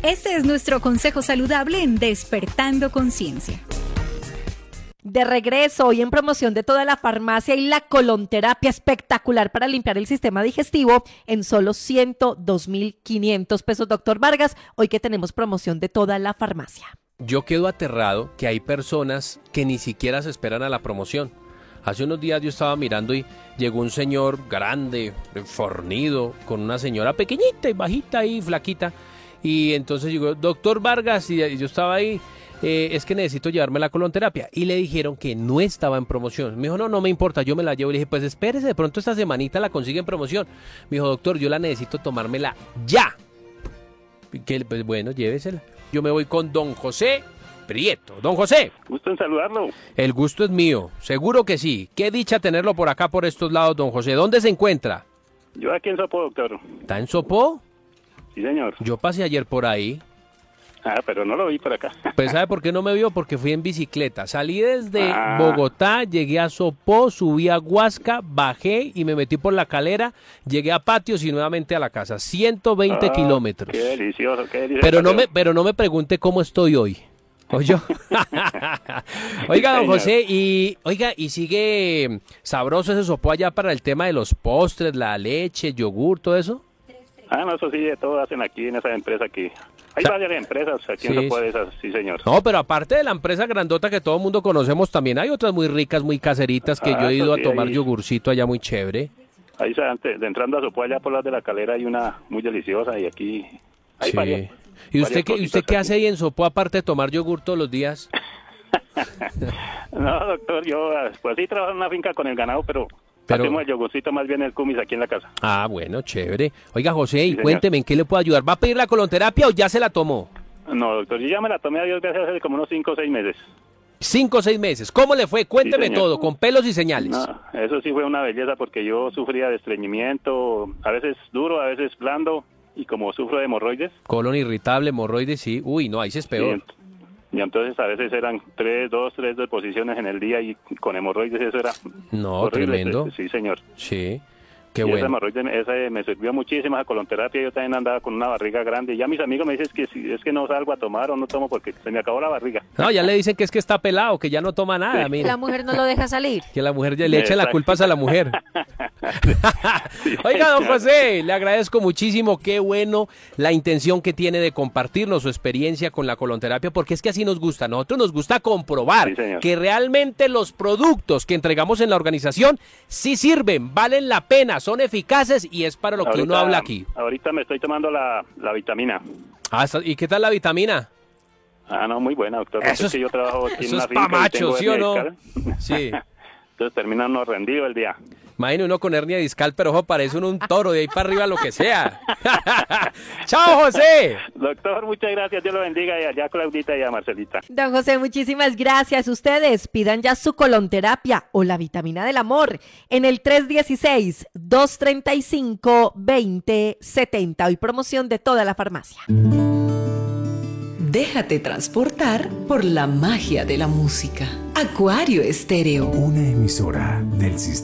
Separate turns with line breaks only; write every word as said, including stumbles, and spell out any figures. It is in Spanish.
Este es nuestro consejo saludable en Despertando Conciencia.
De regreso, hoy en promoción de toda la farmacia y la colonterapia espectacular para limpiar el sistema digestivo en solo ciento dos mil quinientos pesos, doctor Vargas, hoy que tenemos promoción de toda la farmacia.
Yo quedo aterrado que hay personas que ni siquiera se esperan a la promoción. Hace unos días yo estaba mirando y llegó un señor grande, fornido, con una señora pequeñita y bajita y flaquita. Y entonces llegó, doctor Vargas, y yo estaba ahí. Eh, es que necesito llevarme la colonterapia, y le dijeron que no estaba en promoción. Me dijo, no, no me importa, yo me la llevo. Le dije, pues espérese, de pronto esta semanita la consigue en promoción. Me dijo, doctor, yo la necesito tomármela ya. Que, pues bueno, llévesela. Yo me voy con don José Prieto. Don José.
Gusto en saludarlo.
El gusto es mío, seguro que sí. Qué dicha tenerlo por acá, por estos lados, don José. ¿Dónde se encuentra?
Yo aquí en Sopó, doctor.
¿Está en Sopó?
Sí, señor.
Yo pasé ayer por ahí.
Ah, pero no lo vi por acá.
Pues ¿sabe por qué no me vio? Porque fui en bicicleta. Salí desde
ah.
Bogotá, llegué a Sopó, subí a Huasca, bajé y me metí por la calera, llegué a Patios y nuevamente a la casa. ciento veinte
oh,
kilómetros.
Qué delicioso, qué delicioso.
Pero no me, pero no me pregunte cómo estoy hoy. ¿Oyó? Oiga, don José, y oiga, ¿y sigue sabroso ese Sopó allá para el tema de los postres, la leche, yogur, todo eso?
Ah, no, eso sí, de todo hacen aquí en esa empresa aquí. Hay o sea, varias empresas aquí sí, en Sopó de esas, sí, señor.
No, pero aparte de la empresa grandota que todo el mundo conocemos, también hay otras muy ricas, muy caseritas, que ah, yo he ido sí, a tomar ahí, yogurcito allá muy chévere.
Ahí, antes de entrando a Sopó, allá por las de la Calera, hay una muy deliciosa y aquí hay
sí.
varias.
¿Y usted qué, usted qué hace ahí en Sopó, aparte de tomar yogur todos los días?
No, doctor, yo pues sí trabajo en una finca con el ganado, pero... Pero... hacemos el yogurcito más bien el cumis aquí en la casa.
Ah, bueno, chévere. Oiga, José, sí, y cuénteme, ¿en qué le puedo ayudar? ¿Va a pedir la colonterapia o ya se la tomó?
No, doctor, yo ya me la tomé a Dios gracias hace como unos cinco o seis meses.
Cinco o seis meses. ¿Cómo le fue? Cuénteme sí, todo, con pelos y señales.
No, eso sí fue una belleza porque yo sufría de estreñimiento, a veces duro, a veces blando, y como sufro de hemorroides.
Colon irritable, hemorroides, sí. Uy, no, ahí sí es peor.
Sí, y entonces a veces eran tres, dos, tres deposiciones en el día y con hemorroides eso era
no,
horrible.
Tremendo.
Sí, señor.
Sí, qué
y
bueno.
Esa hemorroide esa me sirvió muchísimo, esa colonterapia. Yo también andaba con una barriga grande. Y ya mis amigos me dicen que si es que no salgo a tomar o no tomo porque se me acabó la barriga.
No, ya le dicen que es que está pelado, que ya no toma nada.
Sí.
Mira.
La mujer no lo deja salir.
Que la mujer ya le echa las culpas a la mujer. Sí, oiga, don José, le agradezco muchísimo, qué bueno la intención que tiene de compartirnos su experiencia con la colonterapia, porque es que así nos gusta, a nosotros nos gusta comprobar
sí,
que realmente los productos que entregamos en la organización sí sirven, valen la pena, son eficaces y es para lo
ahorita,
que uno habla aquí.
Ahorita me estoy tomando la, la vitamina.
Ah, ¿y qué tal la vitamina?
Ah, no, muy buena, doctor.
Eso es,
que yo trabajo aquí
eso
en una
es pa' macho, ¿sí o no? Sí.
Entonces termina uno rendido el día.
Imagine uno con hernia discal, pero ojo, parece uno un toro, de ahí para arriba lo que sea. ¡Chao, José!
Doctor, muchas gracias, Dios lo bendiga, y allá Claudita y a Marcelita.
Don José, muchísimas gracias. Ustedes pidan ya su colonterapia o la vitamina del amor en el tres uno seis, dos tres cinco, dos cero siete cero. Hoy promoción de toda la farmacia.
Déjate transportar por la magia de la música. Acuario Estéreo.
Una emisora del sistema.